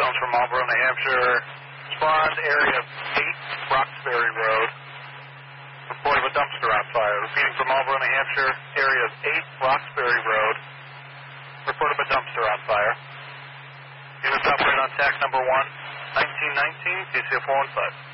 Stones from Marlboro, New Hampshire. Respond area 8 Roxbury Road. Report of a dumpster on fire. Repeating from Marlboro, New Hampshire. Area 8 Roxbury Road. Report of a dumpster on fire. Units operate on TAC number 1, 1919, TCF 415.